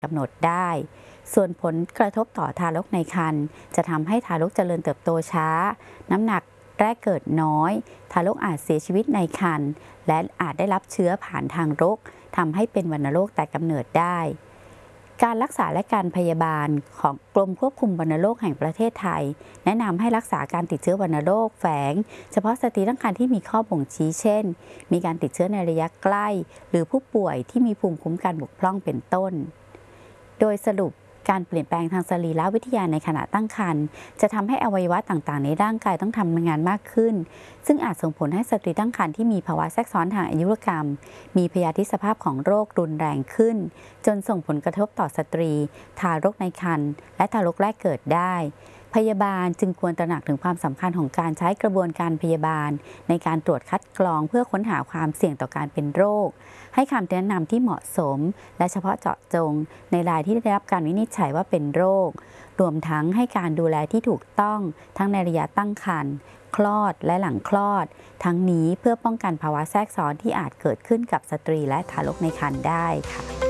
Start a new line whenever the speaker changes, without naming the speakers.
กำหนดได้ส่วนผลกระทบต่อทารกในครรภ์จะทำให้ทารกเจริญเติบโตช้าน้ำหนักแรกเกิดน้อยทารกอาจเสียชีวิตในครรภ์และอาจได้รับเชื้อผ่านทางรกทำให้เป็นวัณโรคแต่กำเนิดได้การรักษาและการพยาบาลของกรมควบคุมวัณโรคแห่งประเทศไทยแนะนำให้รักษาการติดเชื้อวัณโรคแฝงเฉพาะสตรีตั้งครรภ์ที่มีข้อบ่งชี้เช่นมีการติดเชื้อในระยะใกล้หรือผู้ป่วยที่มีภูมิคุ้มกันบกพร่องเป็นต้นโดยสรุปการเปลี่ยนแปลงทางสรีรวิทยาในขณะตั้งครรภ์จะทำให้อวัยวะต่างๆในร่างกายต้องทำงานมากขึ้นซึ่งอาจส่งผลให้สตรีตั้งครรภ์ที่มีภาวะแทรกซ้อนทางอายุรกรรมมีพยาธิสภาพของโรครุนแรงขึ้นจนส่งผลกระทบต่อสตรีทารกในครรภ์และทารกแรกเกิดได้พยาบาลจึงควรตระหนักถึงความสำคัญของการใช้กระบวนการพยาบาลในการตรวจคัดกรองเพื่อค้นหาความเสี่ยงต่อการเป็นโรคให้คำแนะนำที่เหมาะสมและเฉพาะเจาะจงในรายที่ได้รับการวินิจฉัยว่าเป็นโรครวมทั้งให้การดูแลที่ถูกต้องทั้งในระยะตั้งครรภ์คลอดและหลังคลอดทั้งนี้เพื่อป้องกันภาวะแทรกซ้อนที่อาจเกิดขึ้นกับสตรีและทารกในครรภ์ได้ค่ะ